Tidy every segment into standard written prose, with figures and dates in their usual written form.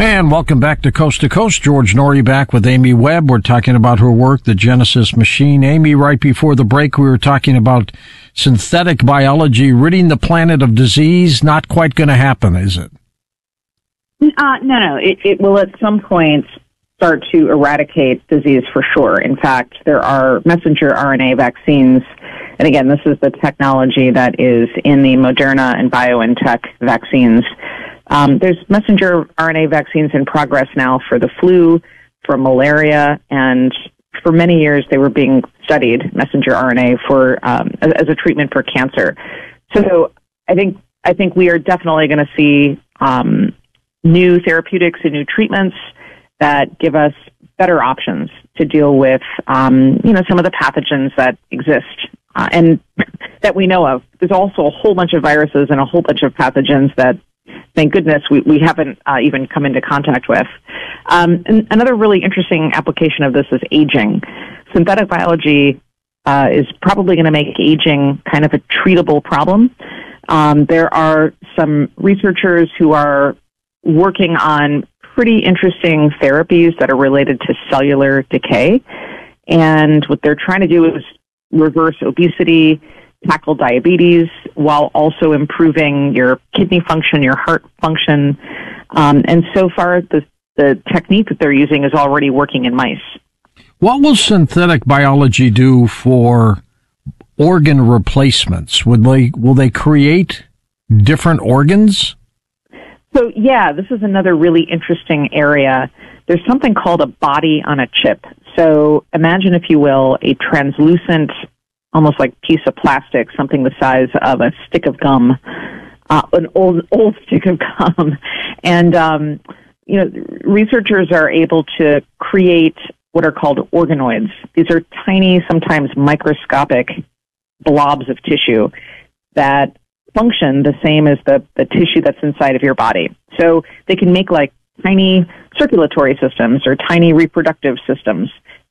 And welcome back to Coast. George Noory back with Amy Webb. We're talking about her work, The Genesis Machine. Amy, right before the break, we were talking about synthetic biology ridding the planet of disease. Not quite going to happen, is it? No. It will at some point start to eradicate disease for sure. In fact, there are messenger RNA vaccines. And again, this is the technology that is in the Moderna and BioNTech vaccines. There's messenger RNA vaccines in progress now for the flu, for malaria, and for many years they were being studied, messenger RNA, for as a treatment for cancer. So I think we are definitely going to see new therapeutics and new treatments that give us better options to deal with some of the pathogens that exist and that we know of. There's also a whole bunch of viruses and a whole bunch of pathogens that, thank goodness, we haven't even come into contact with. And another really interesting application of this is aging. Synthetic biology is probably going to make aging kind of a treatable problem. There are some researchers who are working on pretty interesting therapies that are related to cellular decay. And what they're trying to do is reverse obesity, tackle diabetes, while also improving your kidney function, your heart function. And so far, the technique that they're using is already working in mice. What will synthetic biology do for organ replacements? Will they create different organs? So, yeah, this is another really interesting area. There's something called a body on a chip. So imagine, if you will, a translucent, almost like piece of plastic, something the size of a stick of gum, an old stick of gum. And, researchers are able to create what are called organoids. These are tiny, sometimes microscopic blobs of tissue that function the same as the tissue that's inside of your body. So they can make like tiny circulatory systems or tiny reproductive systems,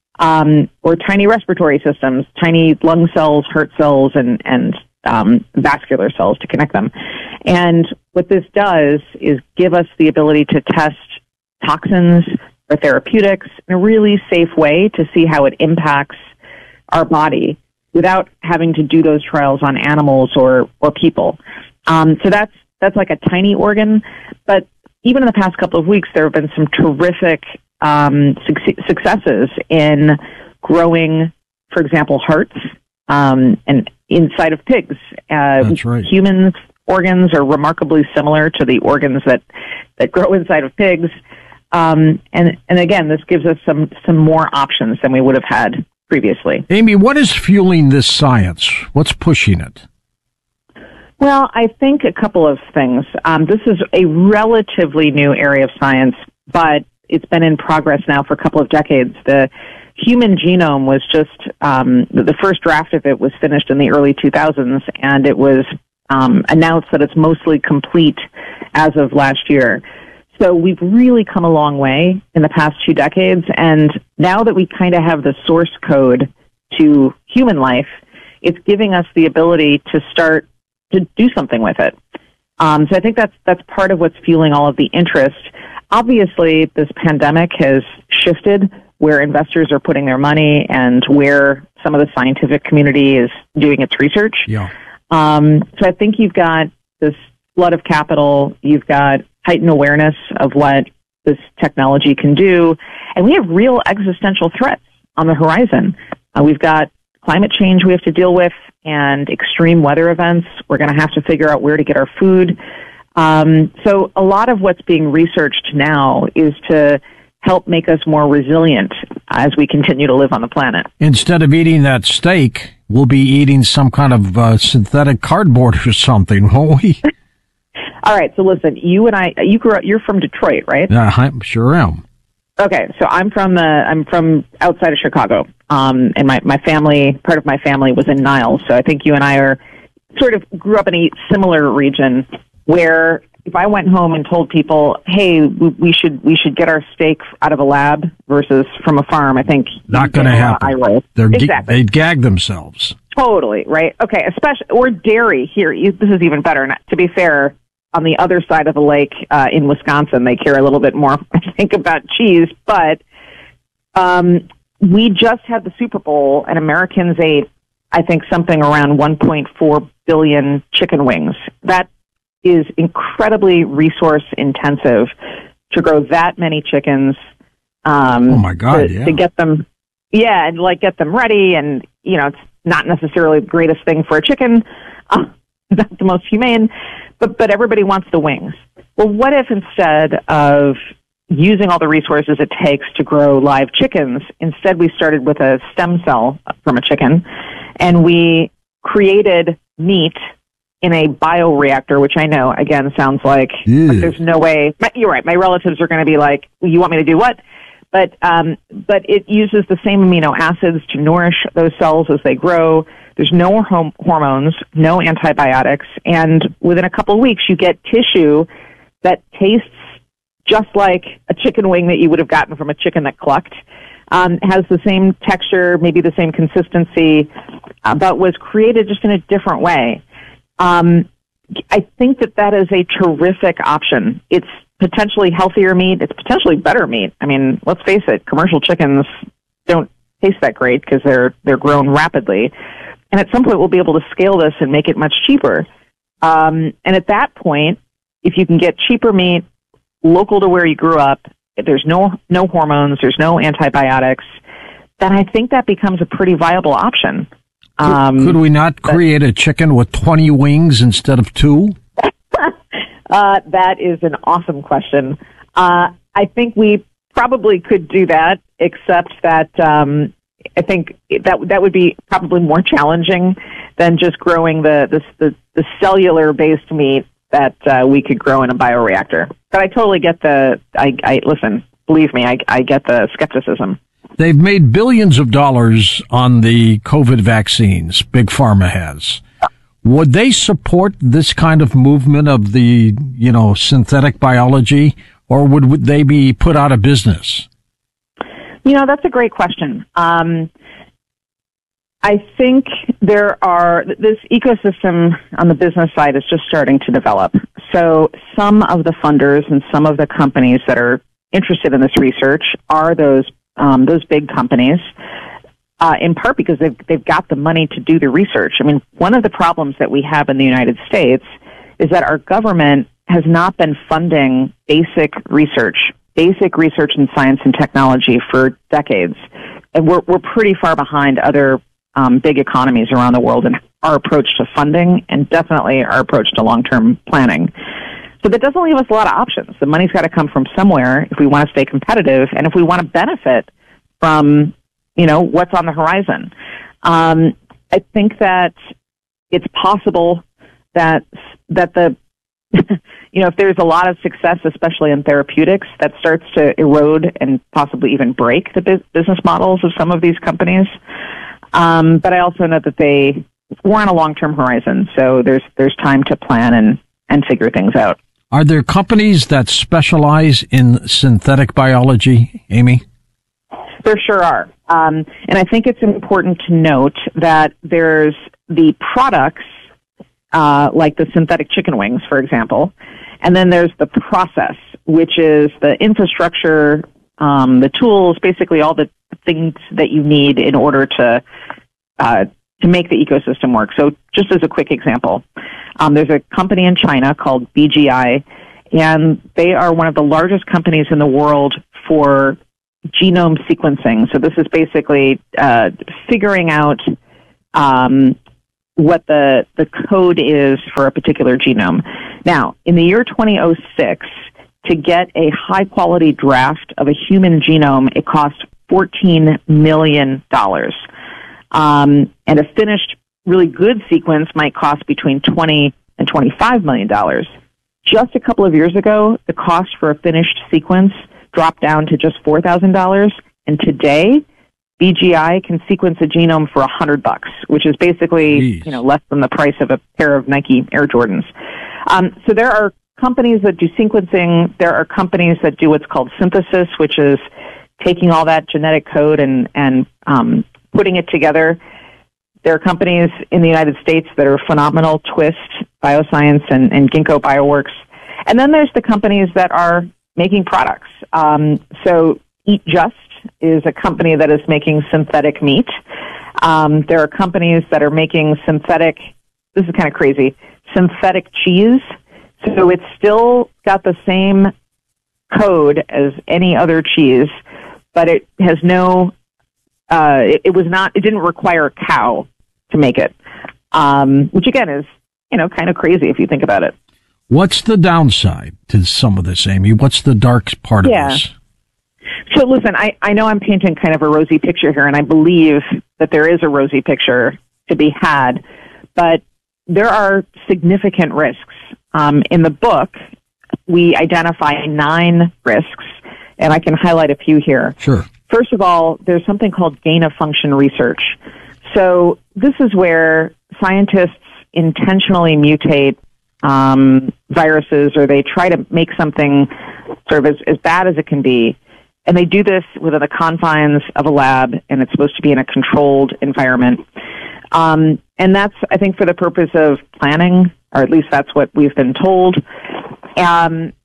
or tiny respiratory systems, tiny lung cells, heart cells, and vascular cells to connect them. And what this does is give us the ability to test toxins or therapeutics in a really safe way to see how it impacts our body without having to do those trials on animals or people. So that's like a tiny organ. But even in the past couple of weeks, there have been some terrific successes in growing, for example, hearts and inside of pigs. That's right. Humans' organs are remarkably similar to the organs that grow inside of pigs. And again, this gives us some more options than we would have had previously. Amy, what is fueling this science? What's pushing it? Well, I think a couple of things. This is a relatively new area of science, but it's been in progress now for a couple of decades. The human genome was just, the first draft of it was finished in the early 2000s, and it was announced that it's mostly complete as of last year. So we've really come a long way in the past 2 decades, and now that we kind of have the source code to human life, it's giving us the ability to start to do something with it. So I think that's part of what's fueling all of the interest. Obviously, this pandemic has shifted where investors are putting their money and where some of the scientific community is doing its research. Yeah. So I think you've got this flood of capital, you've got heightened awareness of what this technology can do, and we have real existential threats on the horizon. We've got climate change we have to deal with and extreme weather events. We're going to have to figure out where to get our food. So a lot of what's being researched now is to help make us more resilient as we continue to live on the planet. Instead of eating that steak, we'll be eating some kind of synthetic cardboard or something, won't we? All right. So listen, you and I, you're from Detroit, right? Yeah, I sure am. Okay. So I'm from outside of Chicago. And my family, part of my family was in Niles. So I think you and I grew up in a similar region where if I went home and told people, hey, we should get our steak out of a lab versus from a farm, I think not going to happen. Exactly. They'd gag themselves. Totally, right? Okay, especially or dairy here. This is even better. To be fair, on the other side of the lake in Wisconsin, they care a little bit more, I think, about cheese. But we just had the Super Bowl, and Americans ate, I think, something around 1.4 billion chicken wings. That is incredibly resource intensive to grow that many chickens. Oh my God! To get them, and get them ready, and it's not necessarily the greatest thing for a chicken, not the most humane, but everybody wants the wings. Well, what if instead of using all the resources it takes to grow live chickens, instead we started with a stem cell from a chicken, and we created meat in a bioreactor, which I know, again, sounds like there's no way. You're right. My relatives are going to be like, you want me to do what? But it uses the same amino acids to nourish those cells as they grow. There's no hormones, no antibiotics, and within a couple of weeks, you get tissue that tastes just like a chicken wing that you would have gotten from a chicken that clucked. Has the same texture, maybe the same consistency, but was created just in a different way. I think that is a terrific option. It's potentially healthier meat. It's potentially better meat. I mean, let's face it, commercial chickens don't taste that great because they're grown rapidly. And at some point, we'll be able to scale this and make it much cheaper. And at that point, if you can get cheaper meat local to where you grew up, there's no hormones, there's no antibiotics, then I think that becomes a pretty viable option. Could we not create a chicken with 20 wings instead of 2? That is an awesome question. I think we probably could do that, except that I think that would be probably more challenging than just growing the cellular-based meat that we could grow in a bioreactor. But I totally get listen, believe me, I get the skepticism. They've made billions of dollars on the COVID vaccines, Big Pharma has. Would they support this kind of movement of the, synthetic biology, or would they be put out of business? That's a great question. I think this ecosystem on the business side is just starting to develop. So some of the funders and some of the companies that are interested in this research are those big companies, in part because they've got the money to do the research. I mean, one of the problems that we have in the United States is that our government has not been funding basic research in science and technology for decades. And we're pretty far behind other big economies around the world in our approach to funding and definitely our approach to long-term planning. So that doesn't leave us a lot of options. The money's got to come from somewhere if we want to stay competitive and if we want to benefit from, what's on the horizon. I think that it's possible that the, if there's a lot of success, especially in therapeutics, that starts to erode and possibly even break the business models of some of these companies. But I also know that we're on a long-term horizon, so there's time to plan and figure things out. Are there companies that specialize in synthetic biology, Amy? There sure are. And I think it's important to note that there's the products, like the synthetic chicken wings, for example, and then there's the process, which is the infrastructure, the tools, basically all the things that you need in order to make the ecosystem work. So just as a quick example, there's a company in China called BGI, and they are one of the largest companies in the world for genome sequencing. So this is basically figuring out what the code is for a particular genome. Now, in the year 2006, to get a high-quality draft of a human genome, it cost $14 million. And a finished, really good sequence might cost between $20 and $25 million. Just a couple of years ago, the cost for a finished sequence dropped down to just $4,000. And today, BGI can sequence a genome for $100, which is basically, less than the price of a pair of Nike Air Jordans. So there are companies that do sequencing. There are companies that do what's called synthesis, which is taking all that genetic code and putting it together. There are companies in the United States that are phenomenal, Twist Bioscience and Ginkgo Bioworks. And then there's the companies that are making products. So Eat Just is a company that is making synthetic meat. There are companies that are making synthetic, this is kind of crazy, synthetic cheese. So it's still got the same code as any other cheese, but it has no, it didn't require a cow to make it, which again is, kind of crazy if you think about it. What's the downside to some of this, Amy? What's the dark part of this? So listen, I know I'm painting kind of a rosy picture here, and I believe that there is a rosy picture to be had, but there are significant risks. In the book, we identify 9 risks, and I can highlight a few here. Sure. First of all, there's something called gain-of-function research. So this is where scientists intentionally mutate viruses, or they try to make something sort of as bad as it can be. And they do this within the confines of a lab, and it's supposed to be in a controlled environment. And that's, I think, for the purpose of planning, or at least that's what we've been told. And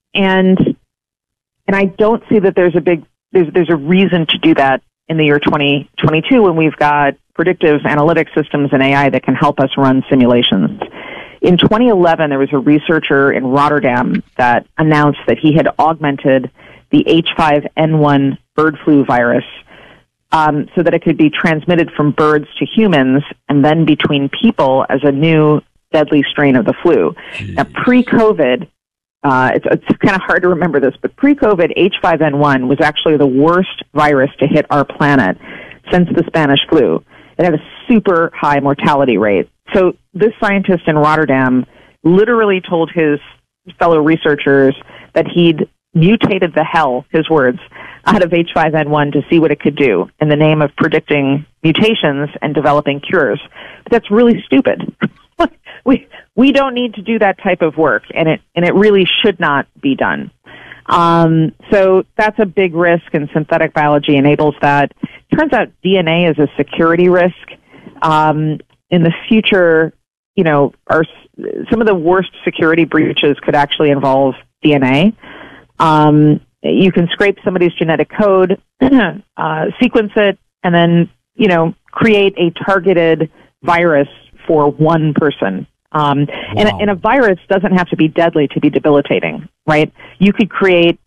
I don't see that there's a reason to do that in the year 2022 when we've got predictive analytic systems and AI that can help us run simulations. In 2011, there was a researcher in Rotterdam that announced that he had augmented the H5N1 bird flu virus so that it could be transmitted from birds to humans and then between people as a new deadly strain of the flu. Jeez. Now, pre-COVID, it's kind of hard to remember this, but pre-COVID, H5N1 was actually the worst virus to hit our planet since the Spanish flu. It had a super high mortality rate. So this scientist in Rotterdam literally told his fellow researchers that he'd mutated the hell, his words, out of H5N1 to see what it could do in the name of predicting mutations and developing cures. But that's really stupid. We don't need to do that type of work, and it really should not be done. So that's a big risk, and synthetic biology enables that. Turns out DNA is a security risk. In the future, some of the worst security breaches could actually involve DNA. You can scrape somebody's genetic code, sequence it, and then, create a targeted virus for one person. Wow. And a virus doesn't have to be deadly to be debilitating, right? You could create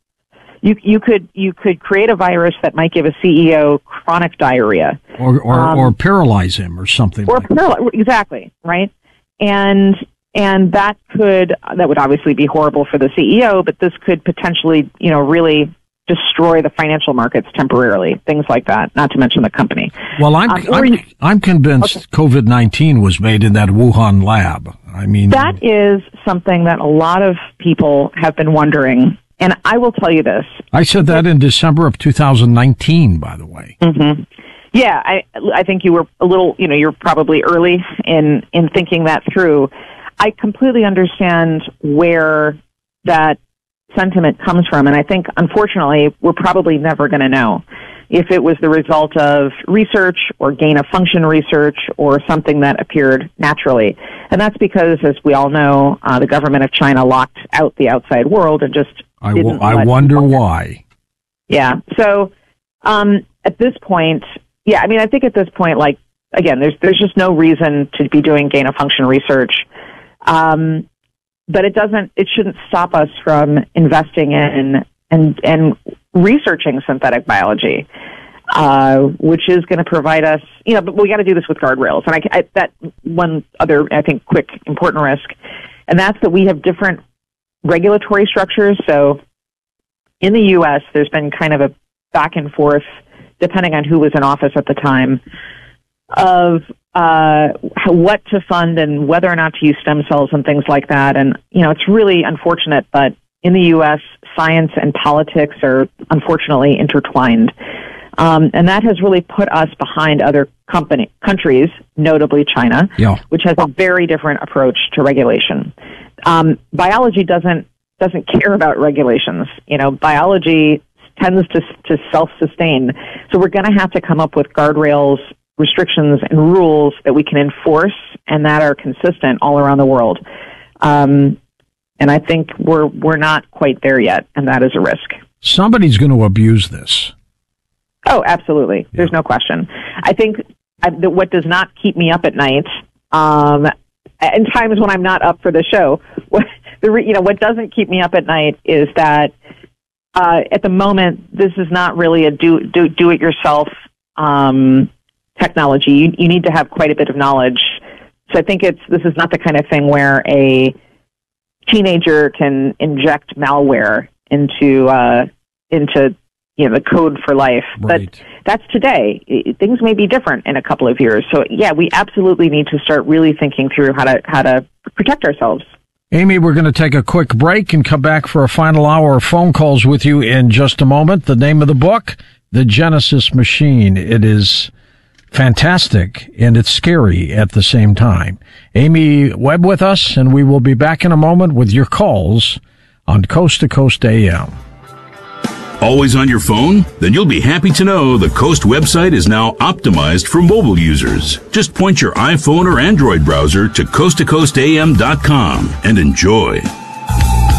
a virus that might give a CEO chronic diarrhea, or paralyze him, or something. Exactly, right? And that would obviously be horrible for the CEO, but this could potentially, really destroy the financial markets temporarily, things like that, not to mention the company. Well, I'm convinced COVID-19 was made in that Wuhan lab. I mean, that is something that a lot of people have been wondering. And I will tell you this. I said that in December of 2019, by the way. Mm-hmm. Yeah, I think you were a little, you're probably early in thinking that through. I completely understand where that sentiment comes from, and I think, unfortunately, we're probably never going to know if it was the result of research or gain-of-function research or something that appeared naturally. And that's because, as we all know, the government of China locked out the outside world and just I wonder why. Yeah. So at this point, I think at this point, again, there's just no reason to be doing gain-of-function research. But it shouldn't stop us from investing in and researching synthetic biology, which is going to provide us, but we got to do this with guardrails. And that one other, I think, quick, important risk, and that's that we have different regulatory structures. So in the U.S., there's been kind of a back and forth, depending on who was in office at the time, of what to fund and whether or not to use stem cells and things like that. And, it's really unfortunate, but in the U.S., science and politics are unfortunately intertwined. And that has really put us behind other countries, notably China, which has a very different approach to regulation. Biology doesn't care about regulations. Biology tends to self-sustain. So we're going to have to come up with guardrails restrictions and rules that we can enforce and that are consistent all around the world. And I think we're not quite there yet, and that is a risk. Somebody's going to abuse this. Oh, absolutely. There's no question. I think what does not keep me up at night, in times when I'm not up for the show, what doesn't keep me up at night is that at the moment this is not really a do it yourself technology. You need to have quite a bit of knowledge. So I think this is not the kind of thing where a teenager can inject malware into the code for life. Right. But that's today. Things may be different in a couple of years. So yeah, we absolutely need to start really thinking through how to protect ourselves. Amy, we're going to take a quick break and come back for a final hour of phone calls with you in just a moment. The name of the book, The Genesis Machine. It is fantastic and it's scary at the same time. Amy Webb with us, and we will be back in a moment with your calls on Coast to Coast AM. Always on your phone? Then you'll be happy to know the Coast website is now optimized for mobile users. Just point your iPhone or Android browser to coasttocoastam.com and enjoy.